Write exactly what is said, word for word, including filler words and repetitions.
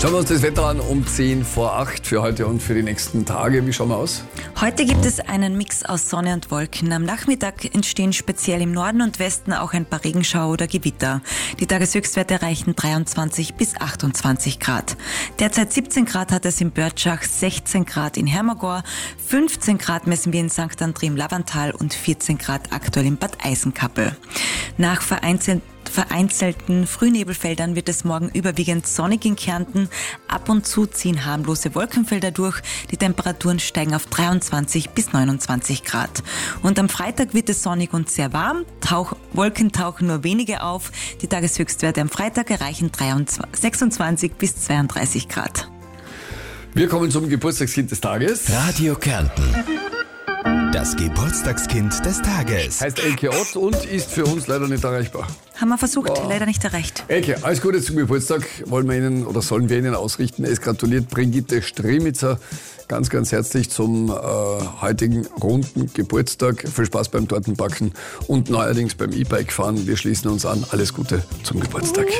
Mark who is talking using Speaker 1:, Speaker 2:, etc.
Speaker 1: Schauen wir uns das Wetter an um zehn vor acht für heute und für die nächsten Tage. Wie schauen wir aus?
Speaker 2: Heute gibt es einen Mix aus Sonne und Wolken. Am Nachmittag entstehen speziell im Norden und Westen auch ein paar Regenschauer oder Gewitter. Die Tageshöchstwerte erreichen dreiundzwanzig bis achtundzwanzig Grad. Derzeit siebzehn Grad hat es in Börtschach, sechzehn Grad in Hermagor, fünfzehn Grad messen wir in Sankt André im Lavantal und vierzehn Grad aktuell in Bad Eisenkappel. Nach vereinzelten vereinzelten Frühnebelfeldern wird es morgen überwiegend sonnig in Kärnten. Ab und zu ziehen harmlose Wolkenfelder durch. Die Temperaturen steigen auf dreiundzwanzig bis neunundzwanzig Grad. Und am Freitag wird es sonnig und sehr warm. Tauch, Wolken tauchen nur wenige auf. Die Tageshöchstwerte am Freitag erreichen sechsundzwanzig bis zweiunddreißig Grad.
Speaker 1: Wir kommen zum Geburtstagskind des Tages.
Speaker 3: Radio Kärnten. Das Geburtstagskind des Tages.
Speaker 1: Heißt Elke Ott und ist für uns leider nicht erreichbar.
Speaker 2: Haben wir versucht,
Speaker 1: Oh.
Speaker 2: leider nicht erreicht.
Speaker 1: Elke, alles Gute zum Geburtstag. Wollen wir Ihnen oder sollen wir Ihnen ausrichten. Es gratuliert Brigitte Stremitzer ganz, ganz herzlich zum äh, heutigen runden Geburtstag. Viel Spaß beim Tortenbacken und neuerdings beim E-Bike fahren. Wir schließen uns an. Alles Gute zum Geburtstag.